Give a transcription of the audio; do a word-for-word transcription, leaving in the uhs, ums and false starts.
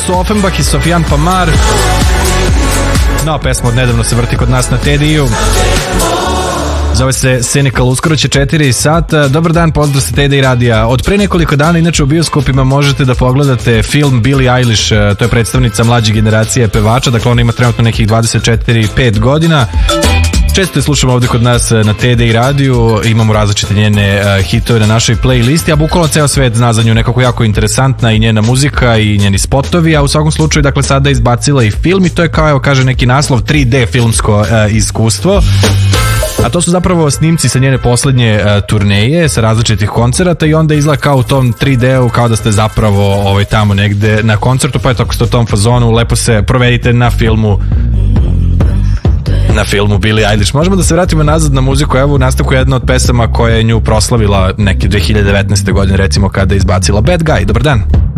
su Offenbach i Sofian Pamar. No, pesma od nedavno se vrti kod nas na Tediju. Zove se Cynical, uskoro će četiri sata. Dobar dan, pozdrav sa Tedej radija. Od pre nekoliko dana, inače u bioskopima možete da pogledate film Billie Eilish, to je predstavnica mlađe generacije pevača, dakle ona ima trenutno nekih dvadeset četiri pet godina. Često je slušamo ovde kod nas na Tedej radiju, imamo različite njene uh, hitove na našoj playlisti, a bukvalno ceo svet zna za nju, nekako jako interesantna i njena muzika i njeni spotovi, a u svakom slučaju, dakle, sada je izbacila i film i to je kao, evo, kaže neki naslov tri D filmsko uh, iskustvo. A to su zapravo snimci sa njene poslednje uh, turneje, sa različitih koncerata i onda izgleda kao u tom tri D-u, kao da ste zapravo ovaj, tamo negde na koncertu, pa je tako ste u tom fazonu, lepo se provedite na filmu na filmu Billie Eilish. Možemo da se vratimo nazad na muziku, evo u nastavku jedna od pesama koja je nju proslavila neke dve hiljade devetnaeste godine, recimo kada je izbacila Bad Guy. Dobar dan.